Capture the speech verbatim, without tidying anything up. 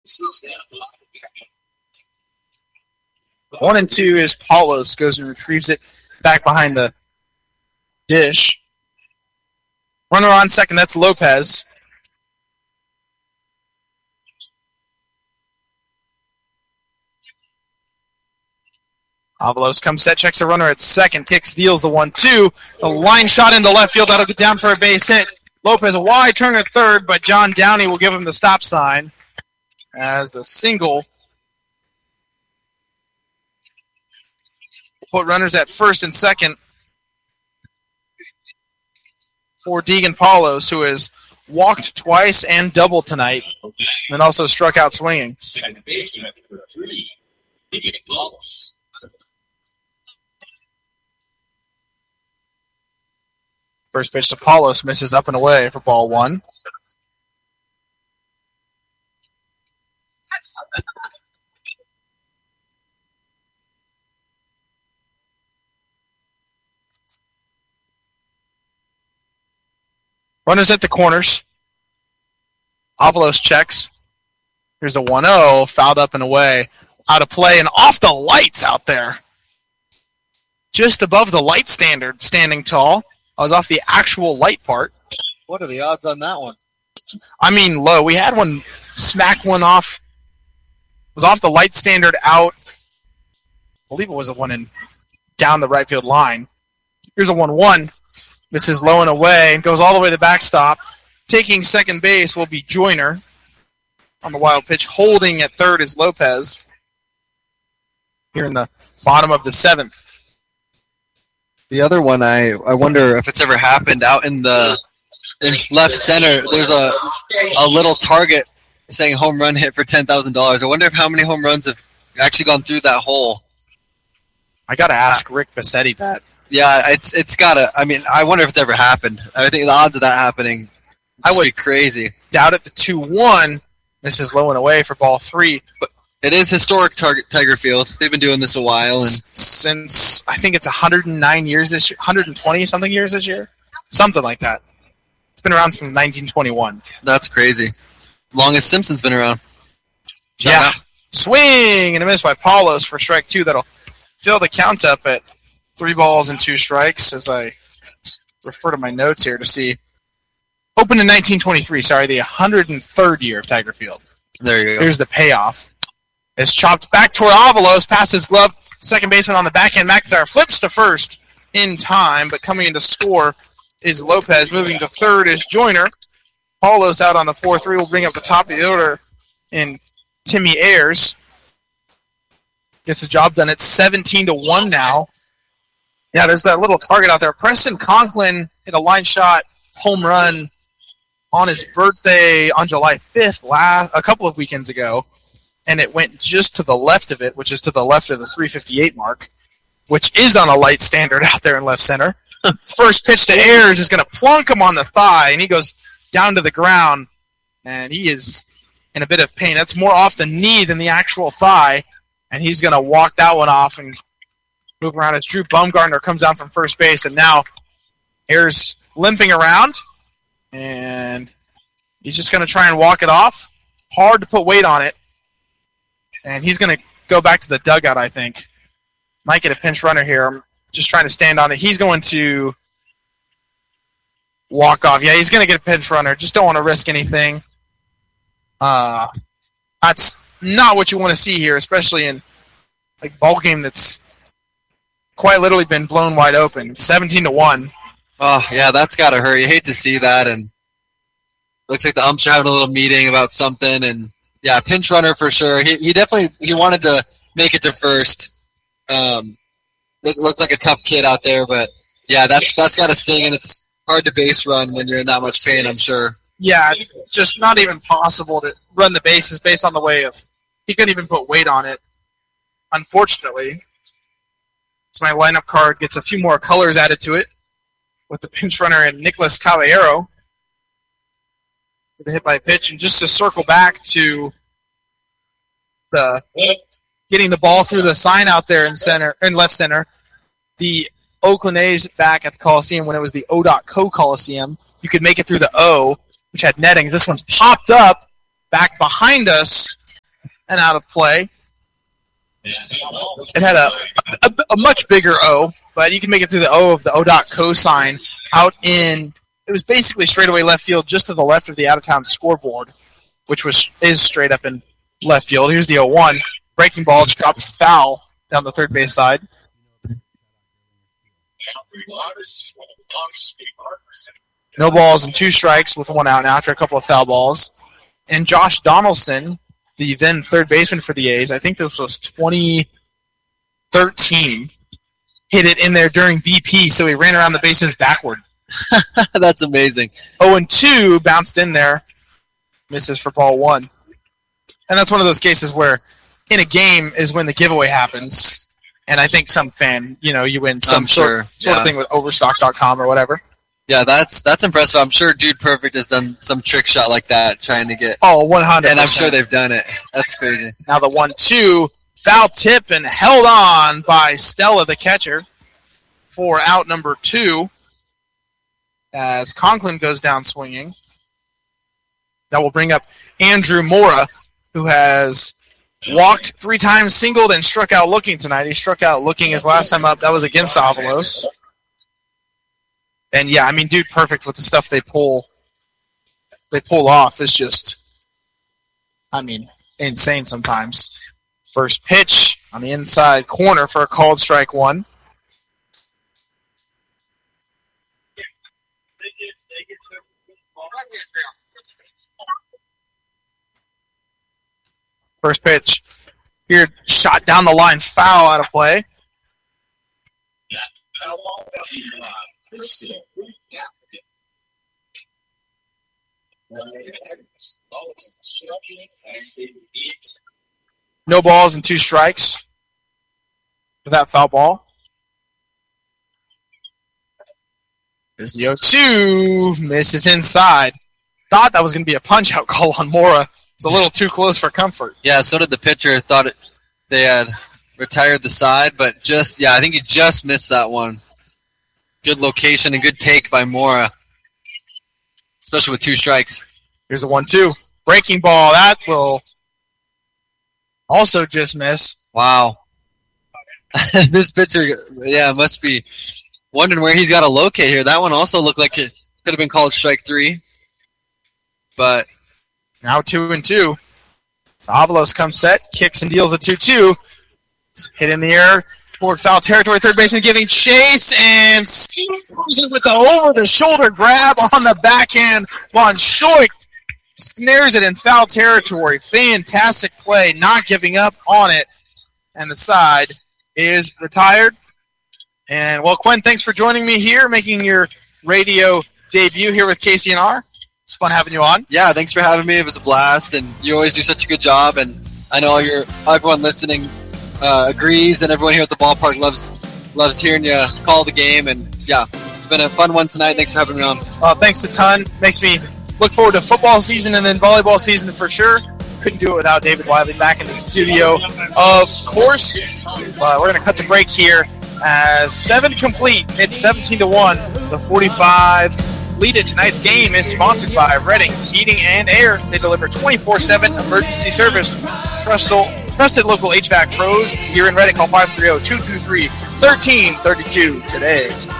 One and two is Paulos goes and retrieves it back behind the dish. Runner on second, that's Lopez. Avalos comes set, checks the runner at second, kicks, deals the one two. The line shot into left field, that'll get down for a base hit. Lopez a wide turn at third, but John Downey will give him the stop sign as the single. Put runners at first and second for Deegan Paulos, who has walked twice and doubled tonight, and also struck out swinging. Second baseman for three, Deegan Paulos. First pitch to Paulos, misses up and away for ball one. Runners at the corners. Avalos checks. Here's a one oh, fouled up and away. Out of play and off the lights out there. Just above the light standard, standing tall. I was off the actual light part. What are the odds on that one? I mean, low. We had one smack one off. It was off the light standard out. I believe it was a one in down the right field line. Here's a one one. Misses low and away and goes all the way to the backstop. Taking second base will be Joyner on the wild pitch. Holding at third is Lopez. Here in the bottom of the seventh. The other one, I, I wonder if it's ever happened out in the in left center. There's a a little target saying home run hit for ten thousand dollars. I wonder if how many home runs have actually gone through that hole. I got to ask Rick Bassetti that. Yeah, it's it's got to. I mean, I wonder if it's ever happened. I think the odds of that happening I would be crazy. Doubt it. The two one. This is low and away for ball three. But it is historic target Tiger Field. They've been doing this a while, and since I think it's one hundred nine years this year, one hundred twenty something years this year, something like that. It's been around since nineteen twenty-one. That's crazy. Longest Simpson's been around. Shout yeah. out. Swing and a miss by Paulos for strike two. That'll fill the count up at three balls and two strikes as I refer to my notes here to see. Opened in nineteen twenty-three, sorry, the one hundred third year of Tiger Field. There you go. Here's the payoff. It's chopped back toward Avalos, past his glove. Second baseman on the backhand. McIntyre flips to first in time, but coming in to score is Lopez. Moving to third is Joyner. Paulos out on the four three will bring up the top of the order in Timmy Ayers. Gets the job done. It's seventeen to one now. Yeah, there's that little target out there. Preston Conklin hit a line shot home run on his birthday on July fifth, last, a couple of weekends ago, and it went just to the left of it, which is to the left of the three fifty-eight mark, which is on a light standard out there in left center. First pitch to Ayers is going to plunk him on the thigh, and he goes down to the ground, and he is in a bit of pain. That's more off the knee than the actual thigh, and he's going to walk that one off and move around as Drew Baumgartner comes down from first base, and now Ayers limping around, and he's just going to try and walk it off. Hard to put weight on it, and he's going to go back to the dugout, I think. Might get a pinch runner here. I'm just trying to stand on it. He's going to walk off. Yeah, he's going to get a pinch runner. Just don't want to risk anything. Uh, that's not what you want to see here, especially in a ball game that's quite literally been blown wide open. seventeen to one. Oh, yeah, that's got to hurt. You hate to see that, and looks like the umps are having a little meeting about something, and yeah, pinch runner for sure. He he definitely he wanted to make it to first. Um, it looks like a tough kid out there, but yeah, that's that's got to sting, and it's hard to base run when you're in that much pain, I'm sure. Yeah, it's just not even possible to run the bases based on the way of he couldn't even put weight on it. Unfortunately, so my lineup card gets a few more colors added to it with the pinch runner and Nicholas Caballero with the hit by pitch, and just to circle back to the getting the ball through the sign out there in center in left center. The Oakland A's back at the Coliseum when it was the O dot Co Coliseum, you could make it through the O, which had nettings. This one's popped up back behind us and out of play. It had a, a, a much bigger O, but you can make it through the O of the O D O T cosine out in, it was basically straightaway left field just to the left of the out-of-town scoreboard, which was is straight up in left field. Here's the oh one. Breaking ball, just dropped foul down the third base side. No balls and two strikes with one out now after a couple of foul balls. And Josh Donaldson, the then third baseman for the A's, I think this was twenty thirteen, hit it in there during B P, so he ran around the bases backward. That's amazing. oh and two, bounced in there, misses for ball one. And that's one of those cases where in a game is when the giveaway happens. And I think some fan, you know, you win some I'm sort, sure. sort Yeah. of thing with Overstock dot com or whatever. Yeah, that's that's impressive. I'm sure Dude Perfect has done some trick shot like that, trying to get. Oh, one hundred percent. And I'm sure they've done it. That's crazy. Now the one two, foul tip and held on by Stella, the catcher, for out number two as Conklin goes down swinging. That will bring up Andrew Mora, who has walked three times, singled, and struck out looking tonight. He struck out looking his last time up. That was against Avalos. And, yeah, I mean, Dude Perfect with the stuff they pull they pull off is just, I mean, insane sometimes. First pitch on the inside corner for a called strike one. First pitch here, shot down the line, foul out of play. No balls and two strikes for that foul ball. There's the oh two, misses inside. Thought that was going to be a punch-out call on Mora. It's a little too close for comfort. Yeah, so did the pitcher. Thought it, they had retired the side, but just, yeah, I think he just missed that one. Good location and good take by Mora, especially with two strikes. Here's a one two. Breaking ball. That will also just miss. Wow. This pitcher, yeah, must be wondering where he's got to locate here. That one also looked like it could have been called strike three. But now two and two. So Avalos comes set, kicks and deals a two two. Hit in the air toward foul territory. Third baseman giving chase and scores it with the over-the-shoulder grab on the backhand. Von Schoik snares it in foul territory. Fantastic play, not giving up on it. And the side is retired. And, well, Quinn, thanks for joining me here, making your radio debut here with K C N R. It's fun having you on. Yeah, thanks for having me. It was a blast, and you always do such a good job. And I know you're, everyone listening uh, agrees, and everyone here at the ballpark loves loves hearing you call the game. And, yeah, it's been a fun one tonight. Thanks for having me on. Uh, thanks a ton. Makes me look forward to football season and then volleyball season for sure. Couldn't do it without David Wiley back in the studio, of course. Uh, we're going to cut the break here as seven complete. It's seventeen to one. The forty-fives lead it. Tonight's game is sponsored by Redding Heating and Air. They deliver twenty-four seven emergency service. Trusted, trusted local H V A C pros here in Redding. Call five three zero, two two three, one three three two today.